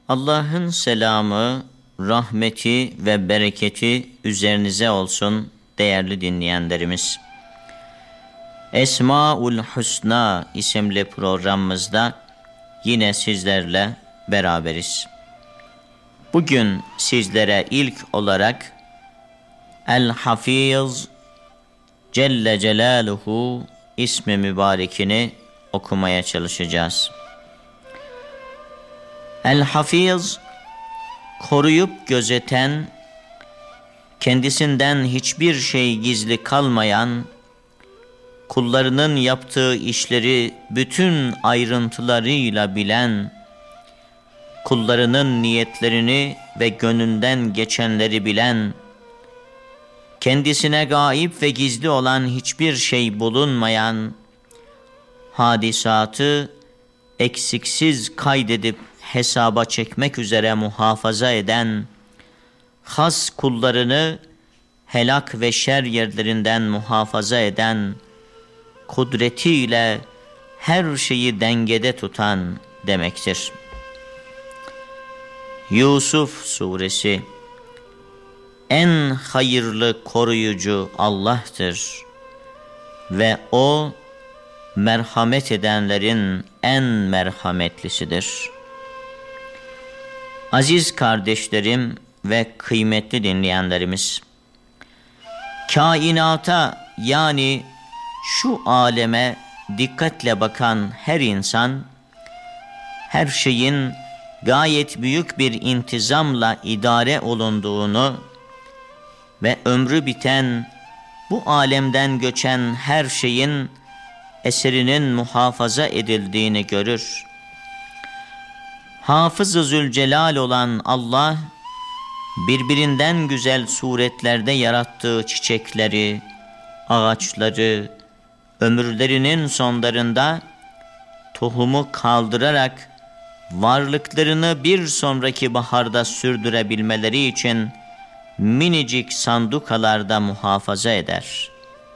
Allah'ın selamı, rahmeti ve bereketi üzerinize olsun değerli dinleyenlerimiz. Esmaül Hüsna isimli programımızda yine sizlerle beraberiz. Bugün sizlere ilk olarak El-Hafiz Celle Celaluhu ismi mübarekini okumaya çalışacağız. El-Hafiz, koruyup gözeten, kendisinden hiçbir şey gizli kalmayan, kullarının yaptığı işleri bütün ayrıntılarıyla bilen, kullarının niyetlerini ve gönlünden geçenleri bilen, kendisine gayip ve gizli olan hiçbir şey bulunmayan, hadisatı eksiksiz kaydedip hesaba çekmek üzere muhafaza eden, has kullarını helak ve şer yerlerinden muhafaza eden, kudretiyle her şeyi dengede tutan demektir. Yusuf Suresi. En hayırlı koruyucu Allah'tır ve O merhamet edenlerin en merhametlisidir. Aziz kardeşlerim ve kıymetli dinleyenlerimiz, kainata yani şu aleme dikkatle bakan her insan, her şeyin gayet büyük bir intizamla idare olunduğunu ve ömrü biten, bu alemden göçen her şeyin eserinin muhafaza edildiğini görür. Hafız-ı Zülcelal olan Allah, birbirinden güzel suretlerde yarattığı çiçekleri, ağaçları, ömürlerinin sonlarında tohumu kaldırarak varlıklarını bir sonraki baharda sürdürebilmeleri için minicik sandukalarda muhafaza eder.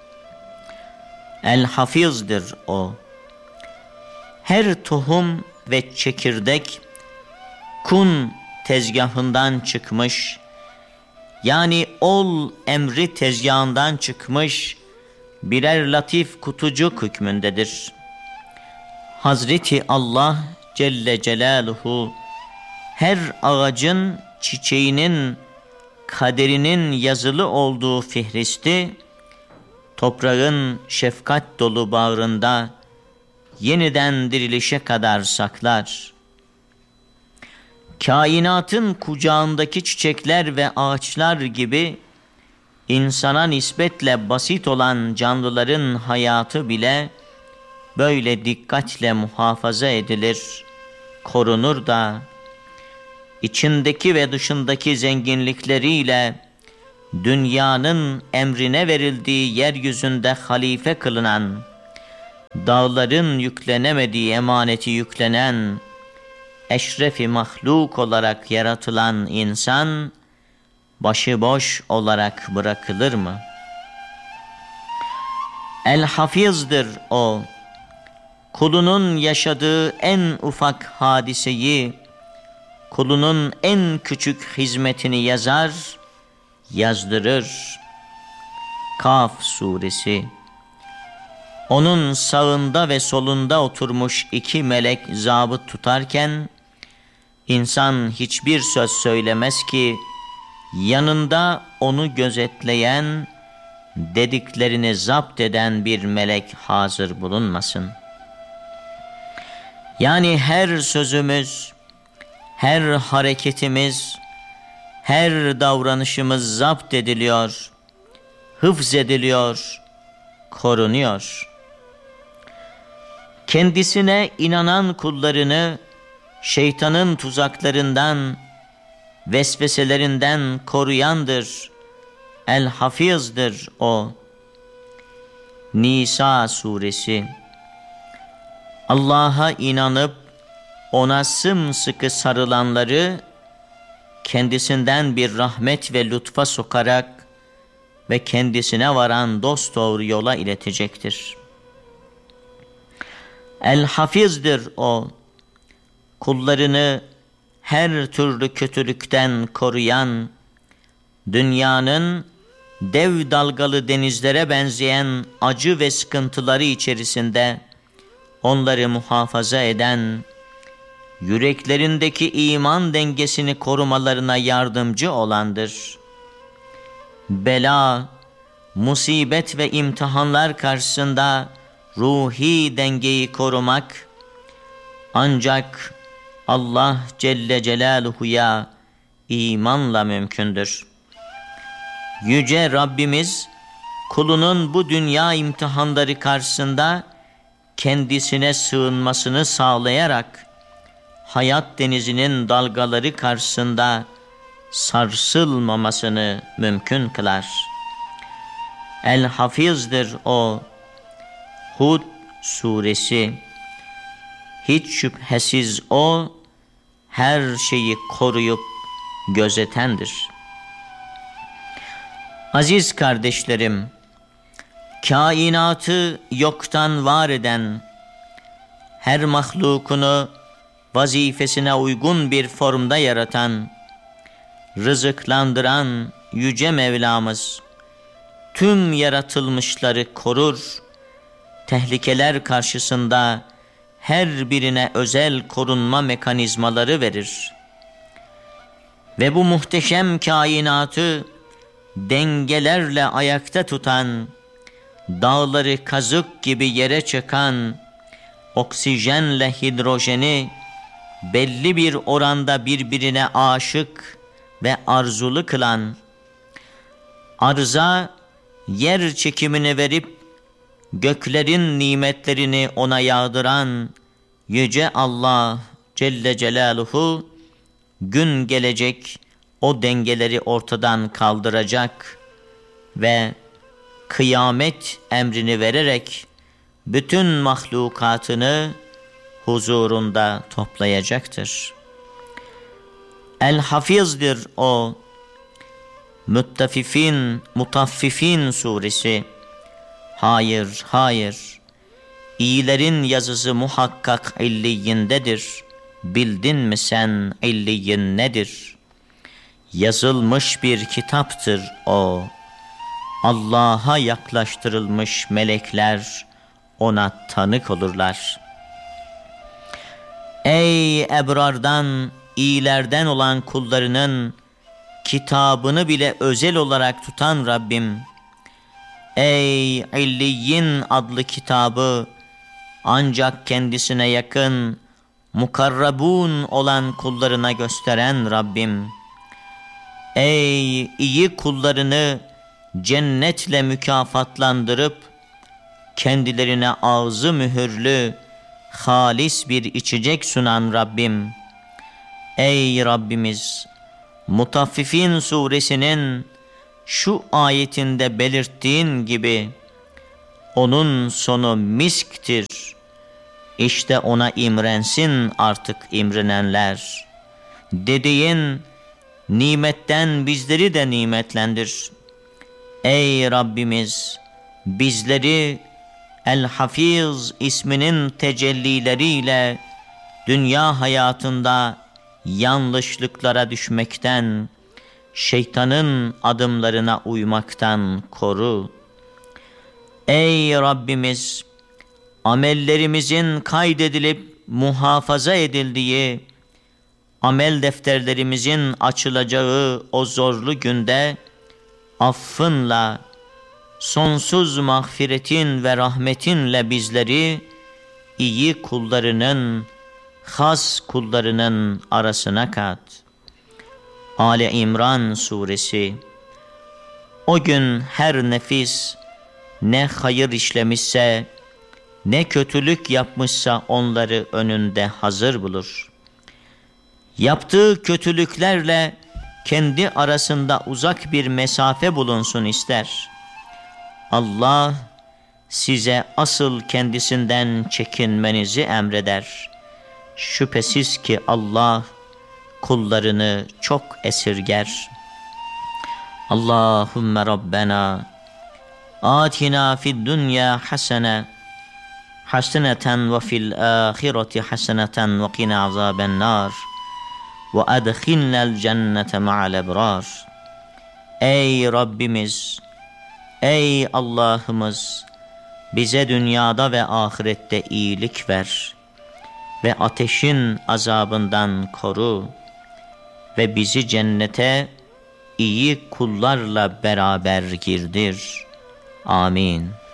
El-Hafiz'dir O. Her tohum ve çekirdek kun tezgahından çıkmış, yani ol emri tezgahından çıkmış birer latif kutucuk hükmündedir. Hazreti Allah Celle Celaluhu her ağacın, çiçeğinin, kaderinin yazılı olduğu fihristi toprağın şefkat dolu bağrında yeniden dirilişe kadar saklar. Kainatın kucağındaki çiçekler ve ağaçlar gibi insana nispetle basit olan canlıların hayatı bile böyle dikkatle muhafaza edilir, korunur da içindeki ve dışındaki zenginlikleriyle dünyanın emrine verildiği yeryüzünde halife kılınan, dağların yüklenemediği emaneti yüklenen, eşrefi mahluk olarak yaratılan insan, başıboş olarak bırakılır mı? El-Hafiz'dir O. Kulunun yaşadığı en ufak hadiseyi, kulunun en küçük hizmetini yazar, yazdırır. Kaf Suresi. Onun sağında ve solunda oturmuş iki melek zabıt tutarken, insan hiçbir söz söylemez ki, yanında onu gözetleyen, dediklerini zapt eden bir melek hazır bulunmasın. Yani her sözümüz, her hareketimiz, her davranışımız zapt ediliyor, hıfz ediliyor, korunuyor. Kendisine inanan kullarını şeytanın tuzaklarından, vesveselerinden koruyandır. El-Hafiz'dir O. Nisa Suresi. Allah'a inanıp ona sımsıkı sarılanları kendisinden bir rahmet ve lütfa sokarak ve kendisine varan dosdoğru yola iletecektir. El-Hafiz'dir O. Kullarını her türlü kötülükten koruyan, dünyanın dev dalgalı denizlere benzeyen acı ve sıkıntıları içerisinde onları muhafaza eden, yüreklerindeki iman dengesini korumalarına yardımcı olandır. Bela, musibet ve imtihanlar karşısında ruhi dengeyi korumak ancak Allah Celle Celaluhu'ya imanla mümkündür. Yüce Rabbimiz kulunun bu dünya imtihanları karşısında kendisine sığınmasını sağlayarak hayat denizinin dalgaları karşısında sarsılmamasını mümkün kılar. El-Hafiz'dir o. Hud suresi. Hiç şüphesiz o her şeyi koruyup gözetendir. Aziz kardeşlerim, kainatı yoktan var eden, her mahlukunu vazifesine uygun bir formda yaratan, rızıklandıran Yüce Mevlamız, tüm yaratılmışları korur, tehlikeler karşısında her birine özel korunma mekanizmaları verir. Ve bu muhteşem kainatı dengelerle ayakta tutan, dağları kazık gibi yere çakan, oksijenle hidrojeni belli bir oranda birbirine aşık ve arzulu kılan, arza yer çekimini verip göklerin nimetlerini ona yağdıran Yüce Allah Celle Celaluhu, gün gelecek o dengeleri ortadan kaldıracak ve kıyamet emrini vererek bütün mahlukatını huzurunda toplayacaktır. El-Hafiz'dir o. Mutaffifin suresi. Hayır, hayır. İyilerin yazısı muhakkak illiyindedir. Bildin mi sen illiyin nedir? Yazılmış bir kitaptır o. Allah'a yaklaştırılmış melekler ona tanık olurlar. Ey ebrardan, iyilerden olan kullarının kitabını bile özel olarak tutan Rabbim, ey İlliyin adlı kitabı ancak kendisine yakın, mukarrabun olan kullarına gösteren Rabbim, ey iyi kullarını cennetle mükafatlandırıp kendilerine ağzı mühürlü halis bir içecek sunan Rabbim, ey Rabbimiz, Mutaffifin suresinin şu ayetinde belirttiğin gibi onun sonu misktir. İşte ona imrensin artık imrenenler. Dediğin nimetten bizleri de nimetlendir. Ey Rabbimiz, bizleri El-Hafiz isminin tecellileriyle dünya hayatında yanlışlıklara düşmekten, şeytanın adımlarına uymaktan koru. Ey Rabbimiz, amellerimizin kaydedilip muhafaza edildiği, amel defterlerimizin açılacağı o zorlu günde affınla, sonsuz mağfiretin ve rahmetinle bizleri iyi kullarının, has kullarının arasına kat. Ali İmran suresi. O gün her nefis ne hayır işlemişse, ne kötülük yapmışsa onları önünde hazır bulur. Yaptığı kötülüklerle kendi arasında uzak bir mesafe bulunsun ister. Allah size asıl kendisinden çekinmenizi emreder. Şüphesiz ki Allah kullarını çok esirger. Allahümme Rabbena atina fid dünya hasene haseneten ve fil ahireti haseneten ve qina azaben nar. ve edhilnel cennete ma'al ebrar. Ey Rabbimiz, ey Allah'ımız, bize dünyada ve ahirette iyilik ver ve ateşin azabından koru ve bizi cennete iyi kullarla beraber girdir. Amin.